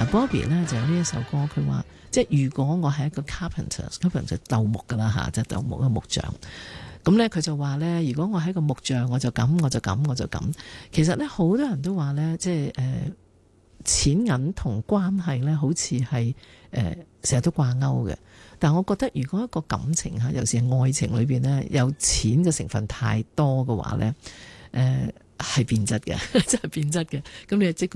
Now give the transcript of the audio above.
Bobby 咧就有呢一首歌，佢話即係如果我係一個 carpenter 鬥木㗎啦嚇，即係鬥木嘅木匠。咁咧佢就話咧，如果我係一個木匠，我就咁，我就咁，我就咁。其實咧好多人都話咧，即係錢銀同關係咧，好似係成日都掛鈎嘅。但我覺得如果一個感情嚇，尤其是愛情裏邊咧，有錢嘅成分太多嘅話咧，係變質嘅，真係變質嘅。咁你即